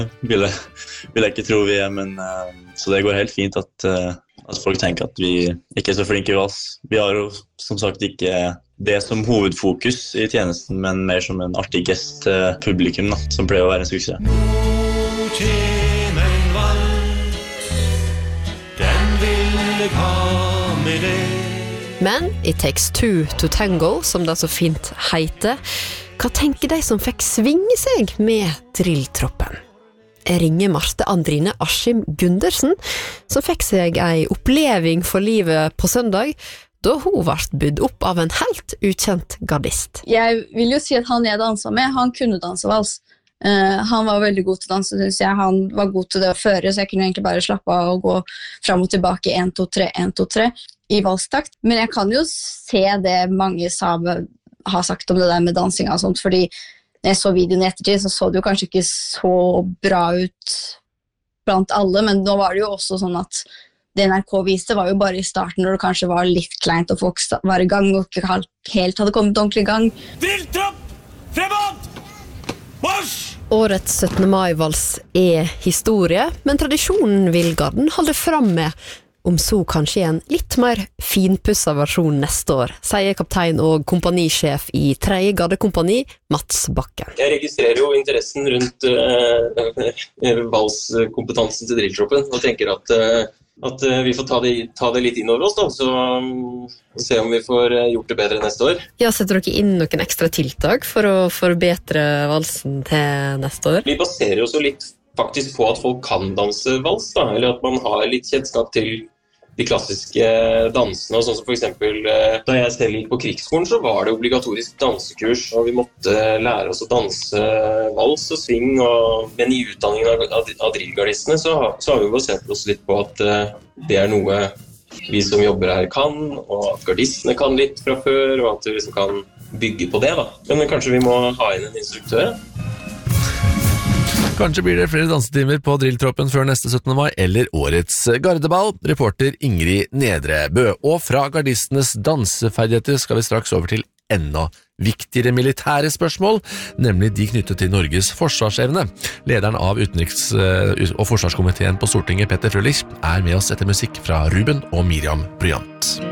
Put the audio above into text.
vil jeg ikke tro vi men så det går helt fint at folk tenker at vi ikke så flinke i vals. Vi har jo som sagt ikke det som hovedfokus i tjenesten, men mer som en artig gest til publikum da, som pleier å være en suksess. Nå kjem en vals, den vil jeg ha med deg. Men It Takes Two to Tango, som det så fint heter, hva tenker de som fikk svinge seg med drilltroppen? Jeg ringer Marte Andrine Askim Gundersen, som fikk seg en oppleving for livet på søndag, da hun ble bydd opp av en helt ukjent gardist. Jeg vil jo si at han jeg danset med, han kunne danse vals. Han var veldig god til å danse, synes jeg. Han var god til det å føre, så jeg kunne egentlig bare slappe av og gå frem og tilbake 1, 2, 3, 1, 2, 3 i valstakt. Men jeg kan jo se det mange har sagt om det der med dansing og sånt, fordi når jeg så videoen i ettertid, så det jo kanskje ikke så bra ut blant alle, men nå var det jo også sånn at det NRK viste var jo bare i starten, når det kanskje var litt kleint, og folk var i gang, og ikke helt hadde kommet ordentlig i gang. Drilltropp! Fremad! Marsj! Årets 17. mai-vals er historie, men tradisjonen vil garden holde fram med, om så kanskje en litt mer finpusset versjon neste år, sier kaptein og kompanisjef i 3. gardekompani, Mats Bakken. Jeg registrerer jo interessen rundt valskompetansen til drilltroppen, og tenker at vi får ta det litt inn over oss da, så se om vi får gjort det bedre neste år. Ja, setter dere inn noen ekstra tiltak for å forbedre valsen til neste år? Vi baserer oss jo litt faktisk på at folk kan danse vals da, eller at man har litt kjennskap til de klassiske dansene, og sånn som for eksempel da jeg selv gikk på krigsskolen så var det obligatorisk dansekurs, og vi måtte lære oss å danse vals og swing, men i utdanningen av drillgardistene så har vi jo sett oss litt på at det er noe vi som jobber her kan, og at gardistene kan litt fra før, og at vi liksom kan bygge på det da. Men kanskje vi må ha inn en instruktør? Kanskje blir det flere dansetimer på drilltroppen før neste 17. mai eller årets gardeball. Reporter Ingrid Nedrebø. Og fra gardistenes danseferdigheter skal vi straks over til enda viktigere militære spørsmål, nemlig de knyttet til Norges forsvarsevne. Lederen av utenriks- og forsvarskomiteen på Stortinget, Petter Frølich, er med oss etter musikk fra Ruben og Miriam Bryant.